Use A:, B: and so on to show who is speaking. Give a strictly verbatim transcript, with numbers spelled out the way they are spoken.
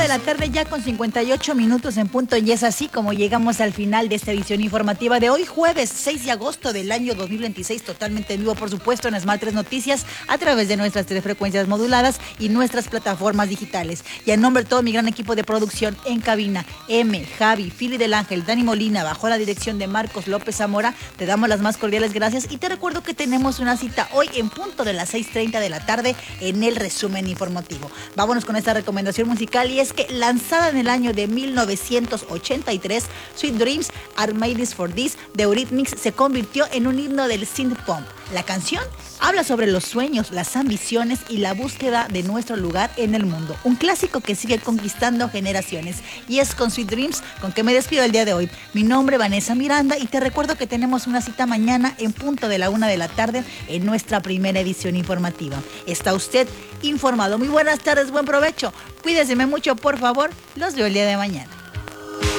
A: la tarde ya con cincuenta y ocho minutos en punto, y es así como llegamos al final de esta edición informativa de hoy, jueves seis de agosto del año dos mil veintiséis, totalmente en vivo, por supuesto, en Smart tres Noticias, a través de nuestras tres frecuencias moduladas y nuestras plataformas digitales. Y en nombre de todo mi gran equipo de producción en cabina, M, Javi, Fili del Ángel, Dani Molina, bajo la dirección de Marcos López Zamora, te damos las más cordiales gracias y te recuerdo que tenemos una cita hoy en punto de las seis treinta de la tarde en el resumen informativo. Vámonos con esta recomendación musical, y es que lanzada en el año de mil novecientos ochenta y tres, Sweet Dreams Are Made For This de Eurythmics se convirtió en un himno del synth pop. La canción habla sobre los sueños, las ambiciones y la búsqueda de nuestro lugar en el mundo. Un clásico que sigue conquistando generaciones. Y es con Sweet Dreams con que me despido el día de hoy. Mi nombre es Vanessa Miranda y te recuerdo que tenemos una cita mañana en punto de la una de la tarde en nuestra primera edición informativa. ¿Está usted informado? Muy buenas tardes, buen provecho. Cuídeseme mucho, por favor. Los veo el día de mañana.